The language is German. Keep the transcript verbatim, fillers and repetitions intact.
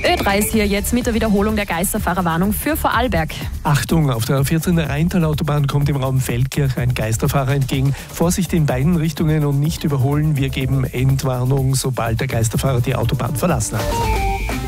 Ö drei ist hier jetzt mit der Wiederholung der Geisterfahrerwarnung für Vorarlberg. Achtung, auf der A vierzehn der Rheintal-Autobahn kommt im Raum Feldkirch ein Geisterfahrer entgegen. Vorsicht in beiden Richtungen und nicht überholen. Wir geben Endwarnung, sobald der Geisterfahrer die Autobahn verlassen hat.